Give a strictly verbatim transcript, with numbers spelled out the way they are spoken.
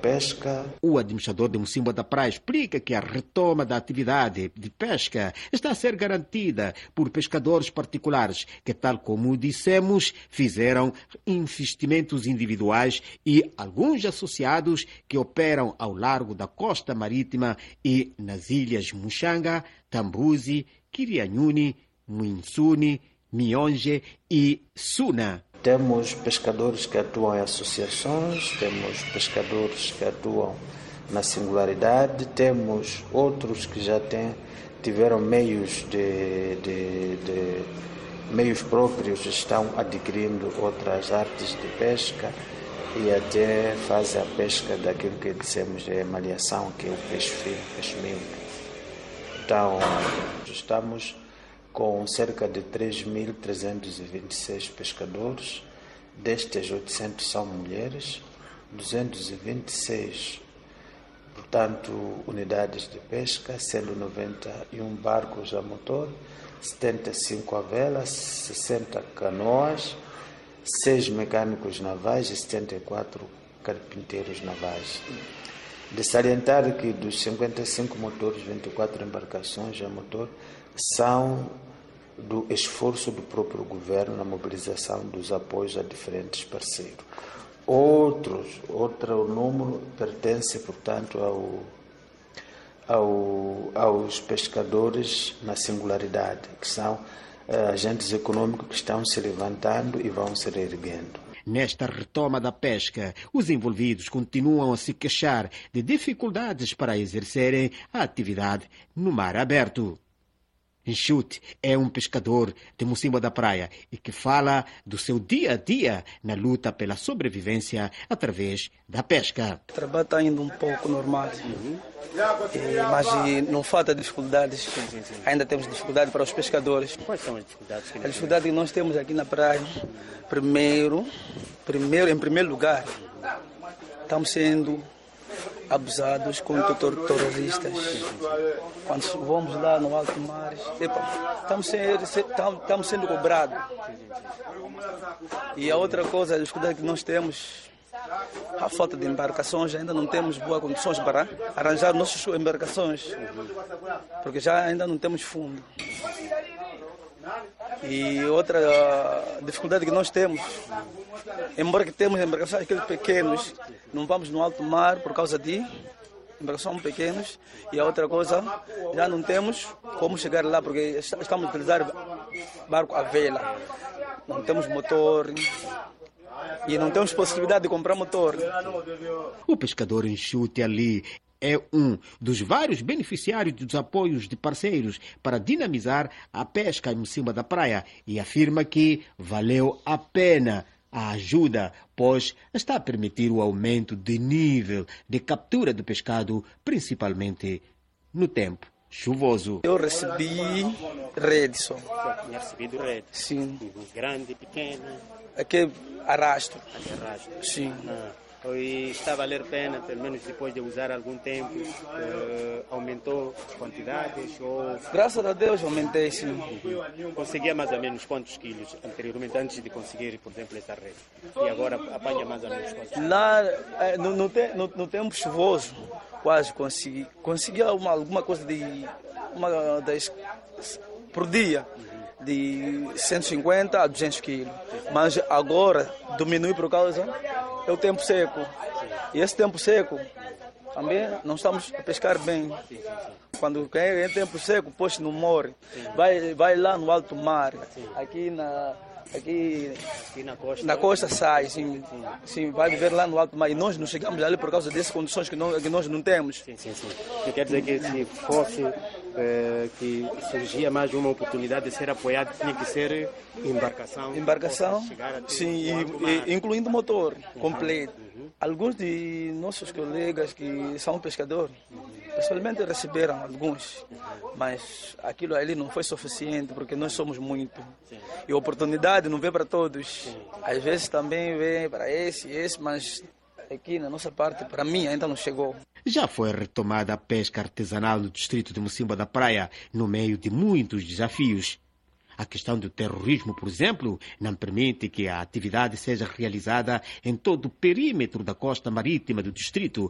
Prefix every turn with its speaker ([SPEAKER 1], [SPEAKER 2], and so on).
[SPEAKER 1] pesca.
[SPEAKER 2] O administrador de Mocimboa da Praia explica que a retoma da atividade de pesca está a ser garantida por pescadores particulares que, tal como dissemos, fizeram investimentos individuais e alguns associados que operam ao largo da costa marítima e nas ilhas Muxanga, Tambuzi, Quirianhuni, Muinsuni, Mionge e Suna.
[SPEAKER 1] Temos pescadores que atuam em associações, temos pescadores que atuam na singularidade, temos outros que já têm, tiveram meios de, de, de meios próprios, estão adquirindo outras artes de pesca e até fazem a pesca daquilo que dissemos de malhação, que é o peixe fino, peixe mil. Então, estamos com cerca de três mil trezentos e vinte e seis pescadores. Destes, oitocentos são mulheres, duzentos e vinte e seis, portanto, unidades de pesca, sendo noventa e um barcos a motor, setenta e cinco a vela, sessenta canoas, seis mecânicos navais e setenta e quatro carpinteiros navais. De salientar que dos cinquenta e cinco motores, vinte e quatro embarcações a motor são do esforço do próprio governo na mobilização dos apoios a diferentes parceiros. Outros, outro número pertence, portanto, ao, ao, aos pescadores na singularidade, que são uh, agentes econômicos que estão se levantando e vão se reerguendo.
[SPEAKER 2] Nesta retoma da pesca, os envolvidos continuam a se queixar de dificuldades para exercerem a atividade no mar aberto. Enxute é um pescador de Mocimboa da Praia e que fala do seu dia a dia na luta pela sobrevivência através da pesca.
[SPEAKER 3] O trabalho está indo um pouco normal, uhum. e, mas e, não falta dificuldades. Sim, sim, sim. Ainda temos dificuldade para os pescadores.
[SPEAKER 4] Quais são as dificuldades? Que
[SPEAKER 3] a dificuldade que nós temos aqui na praia, primeiro, primeiro em primeiro lugar, estamos sendo abusados contra terroristas. Quando vamos lá no alto mar, estamos sendo, estamos sendo cobrados. E a outra coisa, a dificuldade que nós temos, a falta de embarcações, ainda não temos boas condições para arranjar nossas embarcações, porque já ainda não temos fundo. E outra dificuldade que nós temos, embora que temos embarcações aqueles pequenos, não vamos no alto mar por causa de embarcações pequenas. E a outra coisa, já não temos como chegar lá, porque estamos a utilizar barco à vela. Não temos motor e não temos possibilidade de comprar motor.
[SPEAKER 2] O pescador Enxute ali é um dos vários beneficiários dos apoios de parceiros para dinamizar a pesca em Mocimboa da Praia e afirma que valeu a pena a ajuda, pois está a permitir o aumento de nível de captura de pescado, principalmente no tempo chuvoso.
[SPEAKER 3] Eu recebi rede só.
[SPEAKER 4] Tinha recebido rede?
[SPEAKER 3] Sim.
[SPEAKER 4] Grande, pequena?
[SPEAKER 3] Aqui arrasto.
[SPEAKER 4] Aqui arrasto?
[SPEAKER 3] Sim.
[SPEAKER 4] Ah. E está a valer pena, pelo menos depois de usar algum tempo, uh, aumentou quantidades? Ou...
[SPEAKER 3] Graças a Deus aumentei, sim.
[SPEAKER 4] Uhum. Conseguia mais ou menos quantos quilos anteriormente, antes de conseguir, por exemplo, essa rede? E agora apanha mais ou menos quantos quilos?
[SPEAKER 3] Lá, no, no, te, no, no tempo chuvoso, quase consegui. Conseguia uma, alguma coisa de uma das, por dia, de cento e cinquenta a duzentos quilos. Mas agora diminui por causa do tempo seco. E esse tempo seco também não estamos a pescar bem. Quando é tempo seco, o peixe não morre. Vai, vai lá no alto mar, aqui na... Aqui,
[SPEAKER 4] aqui na costa,
[SPEAKER 3] na costa sai, sim, sim. Sim, vai viver lá no alto mar. E nós não chegamos ali por causa dessas condições que, não, que nós não temos.
[SPEAKER 4] Sim, sim, sim. Que quer dizer que se fosse eh, que surgia mais uma oportunidade de ser apoiado, tinha que ser embarcação.
[SPEAKER 3] Embarcação, sim, e, e, incluindo motor uhum. completo.
[SPEAKER 4] Uhum.
[SPEAKER 3] Alguns de nossos colegas que são pescadores, pessoalmente receberam alguns, mas aquilo ali não foi suficiente porque nós somos muito. Sim. E a oportunidade não vem para todos. Sim. Às vezes também vem para esse e esse, mas aqui na nossa parte, para mim, ainda não chegou.
[SPEAKER 2] Já foi retomada a pesca artesanal no distrito de Mocimboa da Praia, no meio de muitos desafios. A questão do terrorismo, por exemplo, não permite que a atividade seja realizada em todo o perímetro da costa marítima do distrito,